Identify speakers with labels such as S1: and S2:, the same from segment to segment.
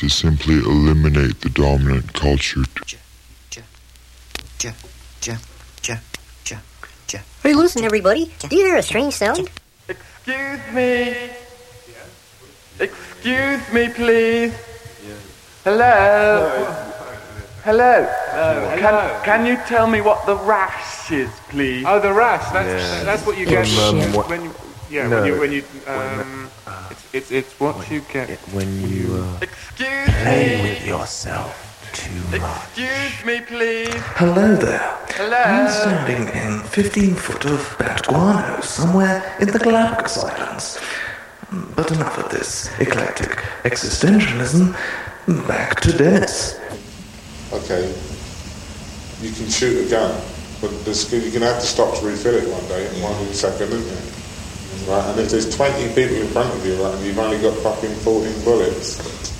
S1: to simply eliminate the dominant culture.
S2: Hey, listen, everybody. Do you hear a strange sound?
S3: Excuse me. Excuse me, please. Hello. Hello. Can you tell me what the rash is, please?
S4: Oh, the rash. That's what you get when you. It's what you get
S5: when you
S3: Excuse
S5: play
S3: me.
S5: with yourself too much.
S3: Excuse me, please.
S6: Hello there.
S3: Hello.
S6: I'm standing in 15 foot of bat guano somewhere in the Galapagos Islands. But enough of this eclectic existentialism. Back to Dennis.
S7: Okay, you can shoot a gun, but you're going to have to stop to refill it one day, one second, isn't it? Right, and if there's 20 people in front of you, right, and you've only got fucking 14 bullets.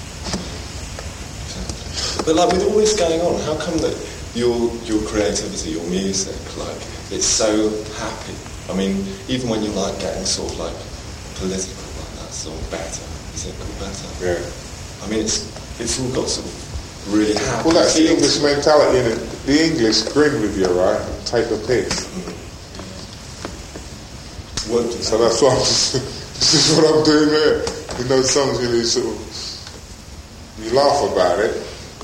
S8: But like with all this going on, how come that your creativity, your music, like it's so happy? I mean, even when you're like getting sort of like political like that song, Better, is it called Better?
S7: Yeah.
S8: I mean, it's all got sort of really happy.
S7: Well, that's the English mentality, innit? The English grin with you, right, and take the piss. So that's what this is what I'm doing there. In those songs, you laugh about it,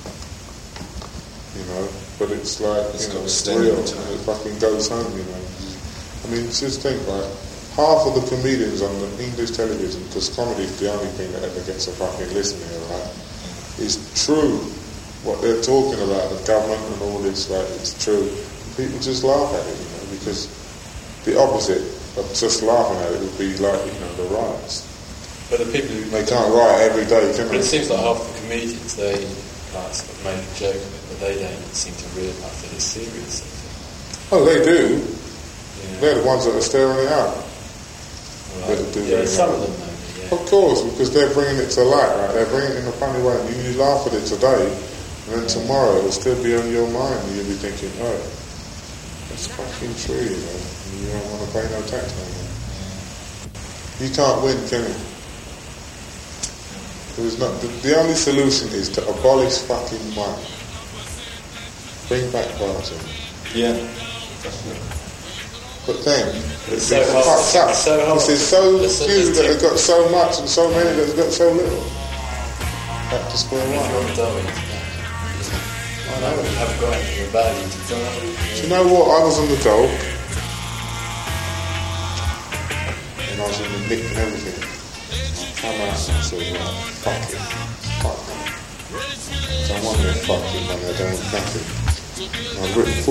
S7: but it's like, it's real, and it fucking goes home, I mean, just think, like, half of the comedians on the English television, because comedy is the only thing that ever gets a fucking listen here, right, is true. What they're talking about, the government and all this, like, it's true. People just laugh at it, because the opposite of just laughing at it would be like, the riots.
S9: But the people who...
S7: They can't riot every day, can
S9: But
S7: they?
S9: it seems like half the comedians, they like sort of make a joke of it, but they don't seem to realise that it's serious.
S7: Oh, they do.
S9: Yeah.
S7: They're the ones that are stirring it up.
S9: Right. Some of them, maybe, yeah.
S7: Of course, because they're bringing it to light, right? They're bringing it in a funny way. You laugh at it today, and then tomorrow it'll still be on your mind, and you'll be thinking, oh, that's fucking true, and you don't want to pay no tax no more. You can't win, can you? The only solution is to abolish fucking money. Bring back barter.
S8: Yeah, definitely.
S7: But then,
S9: it's so hard.
S7: There's so few that have got so much and so many that have got so little. Back to square one.
S9: I know, you haven't got anything of value to do.
S7: Do you know what? I was on the dole, and I was in the nick and everything. I come out and I said, fuck it. Fuck it. So I'm on there fucking money, I don't want nothing. I've written